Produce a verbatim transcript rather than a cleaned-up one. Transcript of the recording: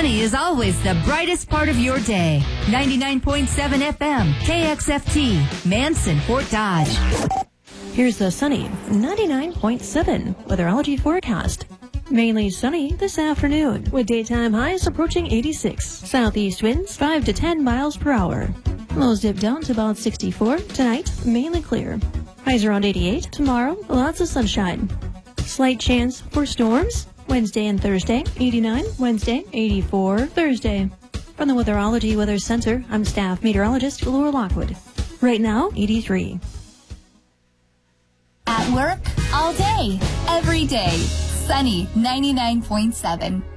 Sunny is always the brightest part of your day. ninety-nine point seven F M, K X F T, Manson, Fort Dodge. Here's the sunny ninety-nine point seven weatherology forecast. Mainly sunny this afternoon, with daytime highs approaching eighty-six. Southeast winds five to ten miles per hour. Lows dip down to about sixty-four. Tonight, mainly clear. Highs around eighty-eight. Tomorrow, lots of sunshine. Slight chance for storms Wednesday and Thursday. eighty-nine Wednesday, eighty-four Thursday. From the Weatherology Weather Center, I'm staff meteorologist Laura Lockwood. Right now, eighty-three. At work, all day, every day. Sunny ninety-nine point seven.